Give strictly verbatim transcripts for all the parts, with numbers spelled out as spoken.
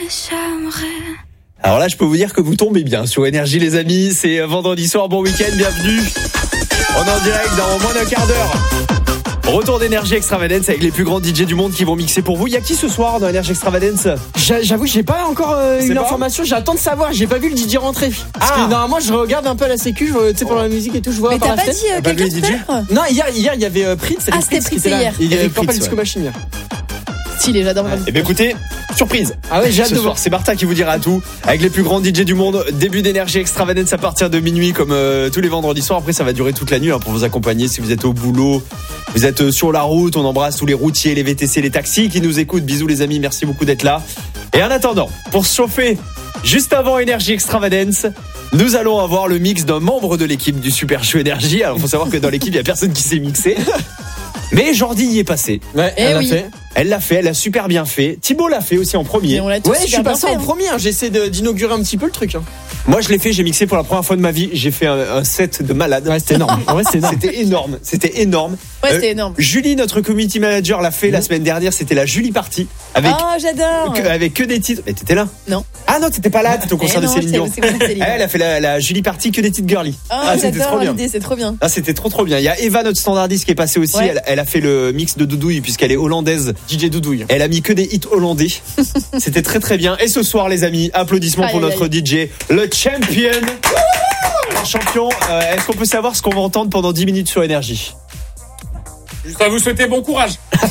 Alors là, je peux vous dire que vous tombez bien sur Énergie, les amis. C'est vendredi soir, bon week-end, bienvenue. On est en direct dans moins d'un quart d'heure. Retour d'Énergie Extravagance avec les plus grands D J du monde qui vont mixer pour vous. Il y a qui ce soir dans Énergie Extravagance ? J'avoue, j'ai pas encore euh, une pas information. J'attends de savoir. J'ai pas vu le D J rentrer. Parce ah. que normalement, je regarde un peu à la sécu. Tu sais, pour la musique et tout, je vois. Mais t'as pas dit euh, quelqu'un tout à l'heure ? Non, hier, hier, il y avait euh, Pritz. Ah, c'était Pritz hier. Il y avait Purple Disco Machine hier. Stylé, j'adore. Eh bien écoutez, surprise. Ah ouais, j'ai hâte ce de soir, voir. c'est Martin qui vous dira tout avec les plus grands D J du monde. Début d'Énergie Extravagance à partir de minuit comme euh, tous les vendredis soirs. Après ça va durer toute la nuit hein, pour vous accompagner si vous êtes au boulot, vous êtes sur la route. On embrasse tous les routiers, les V T C, les taxis qui nous écoutent. Bisous les amis, merci beaucoup d'être là. Et en attendant, pour se chauffer, juste avant Énergie Extravagance, nous allons avoir le mix d'un membre de l'équipe du Super Show Énergie. Alors il faut savoir que dans l'équipe il y a personne qui s'est mixé. Mais Jordi y est passé. Ouais, eh elle oui. l'a fait. Elle l'a fait, elle a super bien fait. Thibaut l'a fait aussi en premier. Ouais, je suis passé en premier. Hein. J'essaie de, d'inaugurer un petit peu le truc. Hein. Moi, je l'ai fait, j'ai mixé pour la première fois de ma vie. J'ai fait un, un set de malade. Ouais, c'était énorme. Ouais, c'était énorme. C'était énorme. C'était énorme. Ouais, c'était énorme. Euh, Julie, notre community manager, l'a fait mmh. la semaine dernière. C'était la Julie Party. Avec, oh, j'adore. Que, avec que des titres. Mais t'étais là ? Non. Ah non, t'étais pas là. T'étais au concert eh de Céline Dion. Elle a fait la, la Julie Party que des titres girly. Oh, ah, c'était trop bien. L'idée, c'est trop bien. Ah, c'était trop trop bien. Il y a Eva, notre standardiste, qui est passée aussi. Ouais. Elle, elle a fait le mix de Doudouille puisqu'elle est hollandaise. D J Doudouille. Elle a mis que des hits hollandais. C'était très très bien. Et ce soir, les amis, applaudissements aïe, pour aïe, notre aïe. D J, le champion. Alors champion, euh, est-ce qu'on peut savoir ce qu'on va entendre pendant dix minutes sur Énergie ? Juste à vous souhaiter bon courage.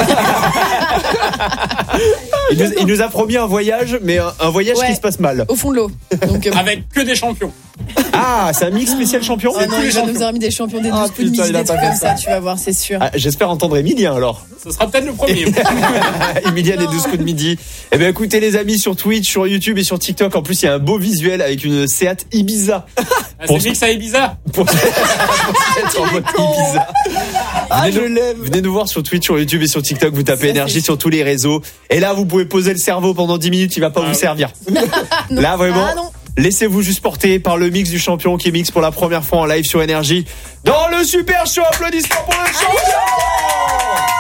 il, nous, il nous a promis un voyage, mais un, un voyage ouais, qui se passe mal. Au fond de l'eau. Donc, euh... Avec que des champions. Ah, c'est un mix spécial champion. Oh non, il va nous avoir mis des champions, des douze coups de midi, des trucs comme ça, tu vas voir, c'est sûr. Ah, j'espère entendre Emilien alors. Ce sera peut-être le premier. Emilien des douze coups de midi. Eh bien écoutez les amis, sur Twitch, sur YouTube et sur TikTok, en plus il y a un beau visuel avec une Seat Ibiza. Ah, c'est pour... mix à Ibiza. Pour se mettre en mode Ibiza. Ah, venez, je nous, l'aime. Venez nous voir sur Twitch, sur YouTube et sur TikTok, vous tapez ça, Énergie sur tous les réseaux. Et là vous pouvez poser le cerveau pendant dix minutes, il va pas ah, vous oui. servir. non. Là vraiment. Ah, non. Laissez-vous juste porter par le mix du champion qui mixe pour la première fois en live sur Énergie dans le Super Show. Applaudissements pour le champion.